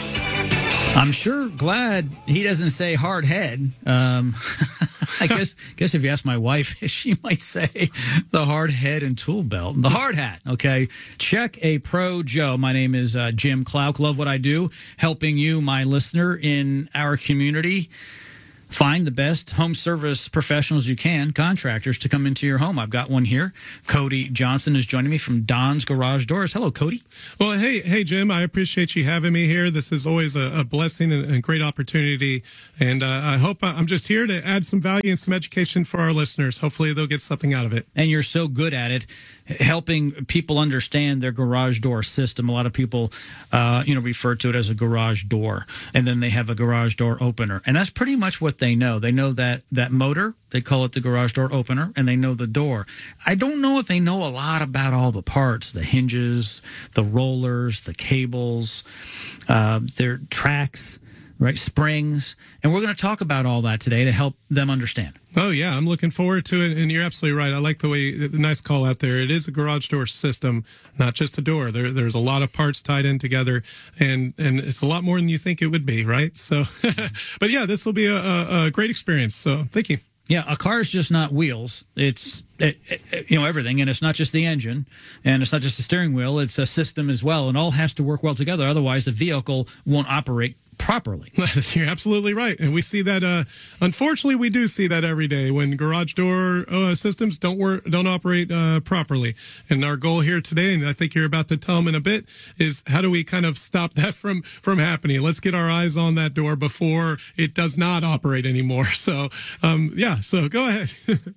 I'm sure glad he doesn't say hard head. Um, I guess guess if you ask my wife, she might say the hard head and tool belt. The hard hat, okay? Check a Pro Joe. My name is uh, Jim Clark. Love what I do, helping you, my listener, in our community. Find the best home service professionals you can, contractors, to come into your home. I've got one here. Cody Johnson is joining me from Don's Garage Doors. Hello, Cody. Well, hey, hey, Jim. I appreciate you having me here. This is always a, a blessing and a great opportunity. And uh, I hope I'm just here to add some value and some education for our listeners. Hopefully they'll get something out of it. And you're so good at it, helping people understand their garage door system. A lot of people, uh, you know, refer to it as a garage door, and then they have a garage door opener. And that's pretty much what they know. They know that that motor, they call it the garage door opener, and they know the door. I don't know if they know a lot about all the parts, the hinges, the rollers, the cables, uh, their tracks, right, springs. And we're going to talk about all that today to help them understand. Oh, yeah, I'm looking forward to it. And you're absolutely right. I like the way, the nice call out there. It is a garage door system, not just a door. There, there's a lot of parts tied in together, and, and it's a lot more than you think it would be, right? So, but yeah, this will be a, a, a great experience. So thank you. Yeah, a car is just not wheels. It's, it, it, you know, everything. And it's not just the engine, and it's not just the steering wheel. It's a system as well, and all has to work well together. Otherwise, the vehicle won't operate properly. You're absolutely right. And we see that, uh, unfortunately, we do see that every day when garage door uh, systems don't work, don't operate uh, properly. And our goal here today, and I think you're about to tell them in a bit, is how do we kind of stop that from, from happening? Let's get our eyes on that door before it does not operate anymore. So, um, yeah, so go ahead.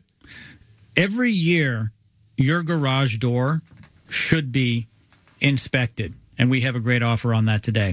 Every year, your garage door should be inspected. And we have a great offer on that today.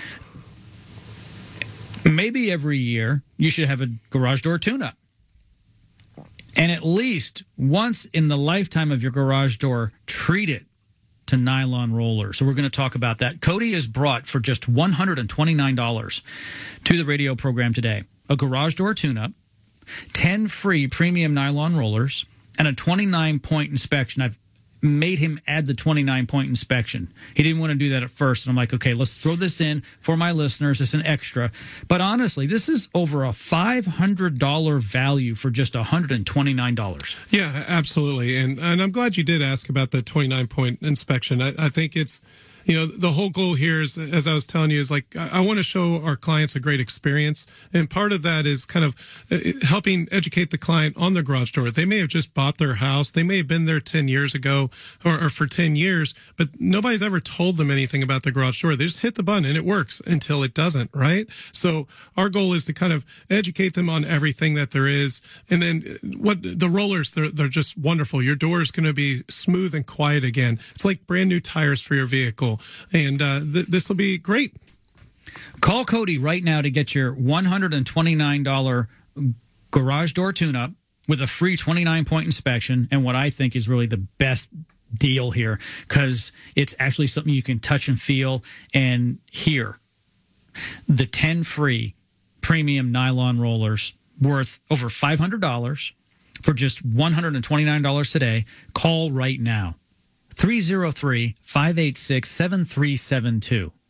Maybe every year you should have a garage door tune-up. And at least once in the lifetime of your garage door, treat it to nylon rollers. So we're going to talk about that. Cody has brought for just one hundred twenty-nine dollars to the radio program today a garage door tune-up, ten free premium nylon rollers, and a twenty-nine point inspection. I've made him add the twenty-nine point inspection. He didn't want to do that at first. And I'm like, okay, let's throw this in for my listeners. It's an extra. But honestly, this is over a five hundred dollars value for just one hundred twenty-nine dollars. Yeah, absolutely. And and I'm glad you did ask about the twenty-nine point inspection. I, I think it's, you know, the whole goal here is, as I was telling you, is like, I, I want to show our clients a great experience. And part of that is kind of helping educate the client on the garage door. They may have just bought their house. They may have been there ten years ago or, or for ten years, but nobody's ever told them anything about the garage door. They just hit the button and it works until it doesn't, right? So our goal is to kind of educate them on everything that there is. And then what the rollers, they're, they're just wonderful. Your door is going to be smooth and quiet again. It's like brand new tires for your vehicle. And uh, th- this will be great. Call Cody right now to get your one hundred twenty-nine dollars garage door tune-up with a free twenty-nine point inspection, and what I think is really the best deal here, because it's actually something you can touch and feel and hear. The ten free premium nylon rollers worth over five hundred dollars for just one hundred twenty-nine dollars today. Call right now. three oh three, five eight six, seven three seven two.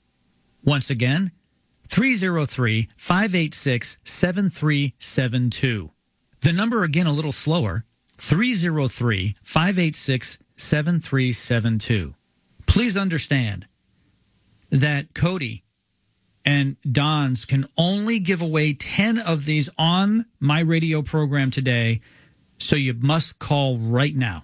Once again, three oh three, five eight six, seven three seven two. The number again a little slower, three oh three, five eight six, seven three seven two. Please understand that Cody and Don's can only give away ten of these on my radio program today, so you must call right now.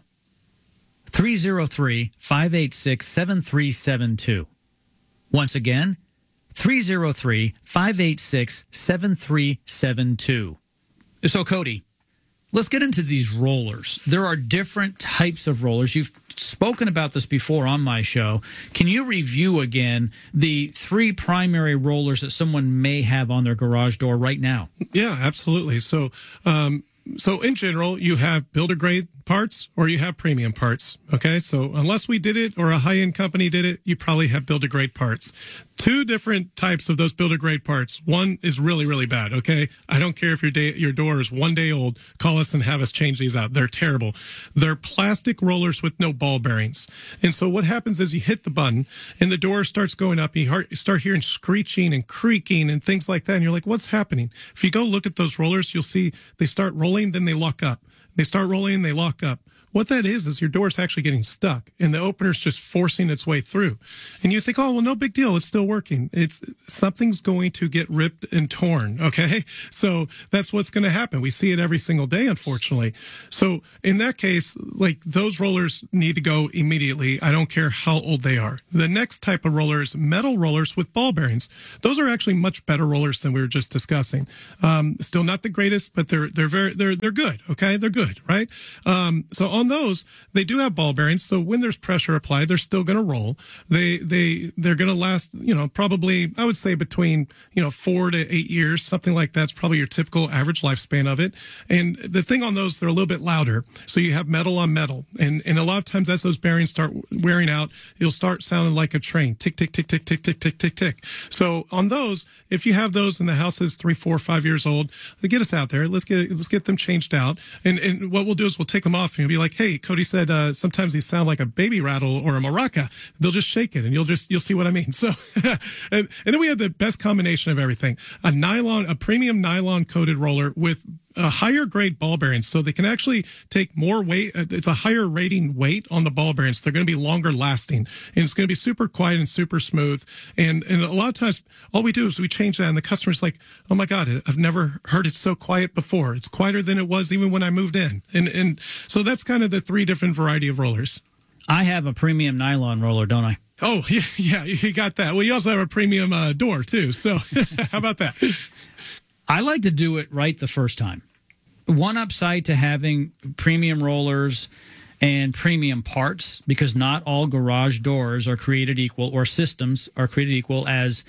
three oh three, five eight six, seven three seven two. Once again, three oh three, five eight six, seven three seven two. So, Cody, let's get into these rollers. There are different types of rollers. You've spoken about this before on my show. Can you review again the three primary rollers that someone may have on their garage door right now? Yeah, absolutely. So, um, so in general, you have builder grade parts or you have premium parts. Okay. So unless we did it or a high end company did it, you probably have builder grade parts. Two different types of those builder grade parts. One is really, really bad. Okay. I don't care if your day, your door is one day old, call us and have us change these out. They're terrible. They're plastic rollers with no ball bearings. And so what happens is you hit the button and the door starts going up. And you start hearing screeching and creaking and things like that. And you're like, what's happening? If you go look at those rollers, you'll see they start rolling, then they lock up. They start rolling, they lock up. What that is, is your door is actually getting stuck and the opener's just forcing its way through. And you think, oh, well, no big deal. It's still working. It's something's going to get ripped and torn. Okay. So that's what's going to happen. We see it every single day, unfortunately. So in that case, like those rollers need to go immediately. I don't care how old they are. The next type of roller is metal rollers with ball bearings. Those are actually much better rollers than we were just discussing. Um, still not the greatest, but they're, they're very, they're, they're good. Okay. They're good. Right. Um, so on those, they do have ball bearings. So when there's pressure applied, they're still going to roll. They, they, they're going to last, you know, probably, I would say between, you know, four to eight years, something like that's probably your typical average lifespan of it. And the thing on those, they're a little bit louder. So you have metal on metal. And, and a lot of times as those bearings start wearing out, you'll start sounding like a train. Tick, tick, tick, tick, tick, tick, tick, tick, tick. So on those, if you have those and the house is three, four, five years old, get us out there. Let's get, let's get them changed out. And, and what we'll do is we'll take them off and you'll be like, hey, Cody said, uh, sometimes these sound like a baby rattle or a maraca. They'll just shake it and you'll just, you'll see what I mean. So, and, and then we have the best combination of everything, a nylon, a premium nylon coated roller with a higher grade ball bearings. So they can actually take more weight. It's a higher rating weight on the ball bearings. They're going to be longer lasting and it's going to be super quiet and super smooth. And, and a lot of times all we do is we change that and the customer's like, oh my God, I've never heard it so quiet before. It's quieter than it was even when I moved in. And, and so that's kind of the three different variety of rollers. I have a premium nylon roller, don't I? Oh, yeah, yeah, you got that. Well, you also have a premium uh, door too. So how about that? I like to do it right the first time. One upside to having premium rollers and premium parts, because not all garage doors are created equal or systems are created equal, as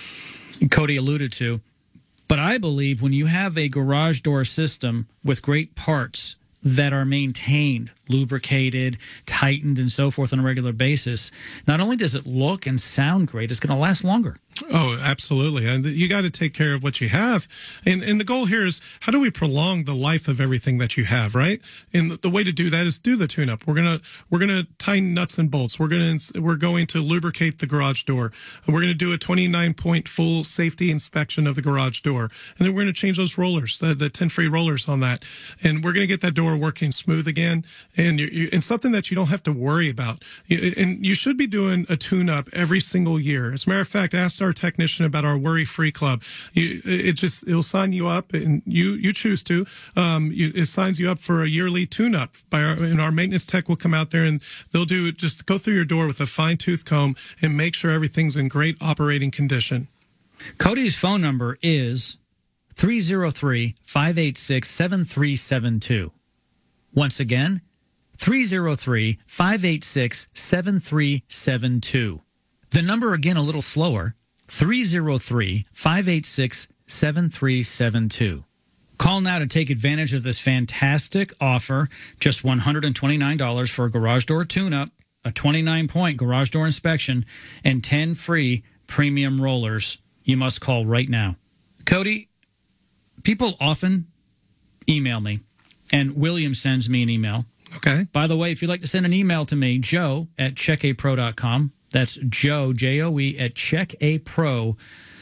Cody alluded to. But I believe when you have a garage door system with great parts that are maintained, lubricated, tightened, and so forth on a regular basis, not only does it look and sound great, it's going to last longer. Oh, absolutely. And you got to take care of what you have. And and the goal here is, how do we prolong the life of everything that you have, right? And the way to do that is do the tune-up. We're going to we're going to tighten nuts and bolts. We're going to we're going to lubricate the garage door. We're going to do a twenty-nine point full safety inspection of the garage door. And then we're going to change those rollers, the, the ten free rollers on that. And we're going to get that door working smooth again. And you, you, and something that you don't have to worry about. You, and you should be doing a tune-up every single year. As a matter of fact, ask our technician about our worry-free club. You, it just, it'll sign you up, and you, you choose to. Um, you, it signs you up for a yearly tune-up. By our, and our maintenance tech will come out there and they'll do just go through your door with a fine-tooth comb and make sure everything's in great operating condition. Cody's phone number is three oh three, five eight six, seven three seven two. Once again, three oh three, five eight six, seven three seven two. The number again a little slower, three oh three, five eight six, seven three seven two. Call now to take advantage of this fantastic offer, just one hundred twenty-nine dollars for a garage door tune-up, a twenty-nine point garage door inspection, and ten free premium rollers. You must call right now. Cody, people often email me, and William sends me an email. Okay. By the way, if you'd like to send an email to me, Joe at check a pro dot com. That's Joe, J O E, at check a pro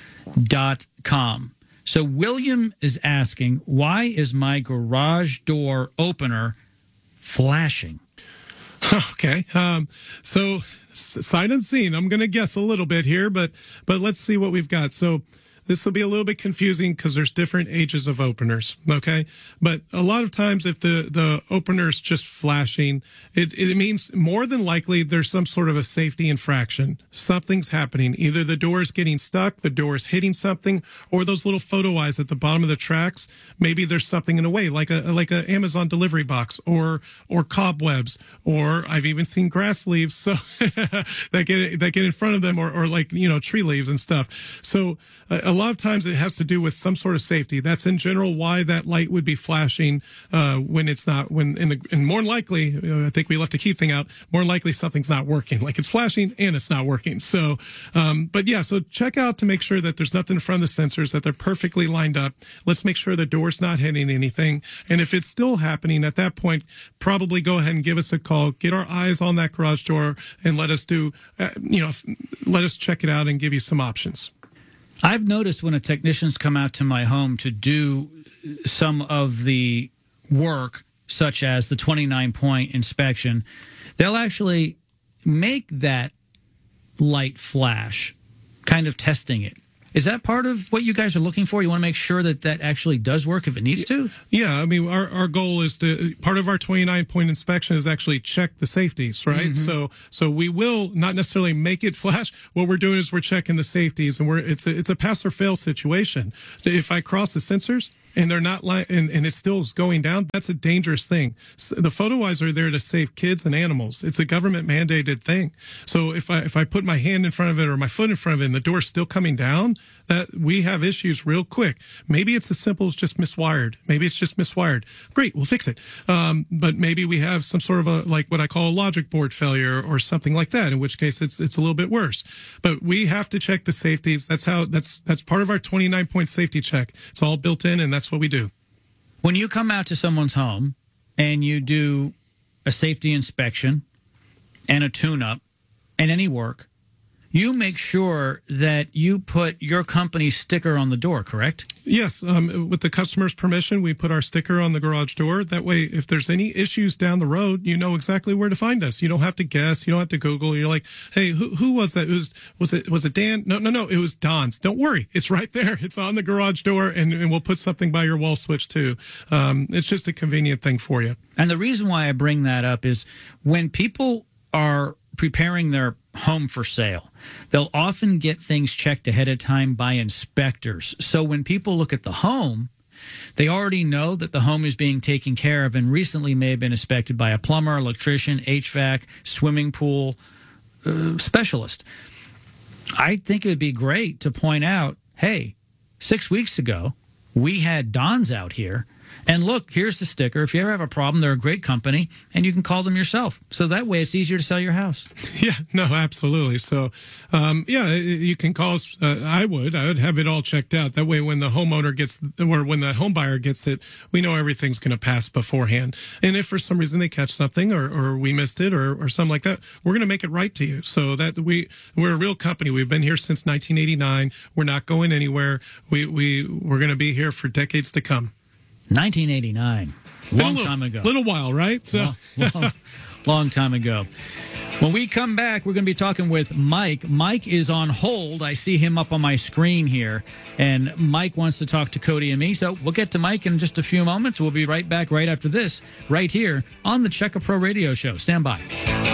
dot com. So William is asking, why is my garage door opener flashing? Okay. Um, so sight unseen. I'm going to guess a little bit here, but but let's see what we've got. So this will be a little bit confusing because there's different ages of openers, okay? But a lot of times if the, the opener is just flashing, it, it means more than likely there's some sort of a safety infraction. Something's happening. Either the door is getting stuck, the door is hitting something, or those little photo eyes at the bottom of the tracks, maybe there's something in the way, like a like a Amazon delivery box, or or cobwebs, or I've even seen grass leaves so that get that get in front of them, or, or like, you know, tree leaves and stuff. So a lot of times it has to do with some sort of safety. That's in general why that light would be flashing uh, when it's not. When in the, and more likely, uh, I think we left a key thing out. More likely something's not working. Like it's flashing and it's not working. So, um, but yeah. So check out to make sure that there's nothing in front of the sensors, that they're perfectly lined up. Let's make sure the door's not hitting anything. And if it's still happening at that point, probably go ahead and give us a call. Get our eyes on that garage door and let us do. Uh, you know, let us check it out and give you some options. I've noticed when a technician's come out to my home to do some of the work, such as the twenty-nine point inspection, they'll actually make that light flash, kind of testing it. Is that part of what you guys are looking for? You want to make sure that that actually does work if it needs to? Yeah, I mean, our, our goal is to, part of our twenty-nine point inspection is actually check the safeties, right? Mm-hmm. So so we will not necessarily make it flash. What we're doing is we're checking the safeties, and we're it's a, it's a pass or fail situation. If I cross the sensors and they're not li- and, and it still is going down, that's a dangerous thing. So the photo eyes are there to save kids and animals. It's a government mandated thing. So if I if I put my hand in front of it or my foot in front of it and the door's still coming down, that we have issues real quick. Maybe it's as simple as just miswired. Maybe it's just miswired. Great, we'll fix it. Um, but maybe we have some sort of a, like what I call a logic board failure or something like that, in which case it's it's a little bit worse. But we have to check the safeties. That's how, that's that's part of our twenty-nine point safety check. It's all built in, and that's what we do. When you come out to someone's home and you do a safety inspection and a tune-up and any work, you make sure that you put your company's sticker on the door, correct? Yes. Um, with the customer's permission, we put our sticker on the garage door. That way, if there's any issues down the road, you know exactly where to find us. You don't have to guess. You don't have to Google. You're like, hey, who, who was that? It was, was it, was it Dan? No, no, no. It was Don's. Don't worry. It's right there. It's on the garage door, and, and we'll put something by your wall switch too. Um, it's just a convenient thing for you. And the reason why I bring that up is when people are preparing their home for sale, they'll often get things checked ahead of time by inspectors. So when people look at the home, they already know that the home is being taken care of and recently may have been inspected by a plumber, electrician, H V A C, swimming pool uh, specialist. I think it would be great to point out, hey, six weeks ago, we had Don's out here. And look, here's the sticker. If you ever have a problem, they're a great company, and you can call them yourself. So that way it's easier to sell your house. Yeah, no, absolutely. So, um, yeah, you can call us. Uh, I would. I would have it all checked out. That way when the homeowner gets, or when the home buyer gets it, we know everything's going to pass beforehand. And if for some reason they catch something or, or we missed it or, or something like that, we're going to make it right to you. So that we, we're a real company. We've been here since nineteen eighty-nine. We're not going anywhere. We, we, we're going to be here for decades to come. nineteen eighty-nine, long little, time ago. Little while, right? So, long, long, long time ago. When we come back, we're going to be talking with Mike. Mike is on hold. I see him up on my screen here, and Mike wants to talk to Cody and me. So we'll get to Mike in just a few moments. We'll be right back right after this, right here on the Check A Pro Radio Show. Stand by.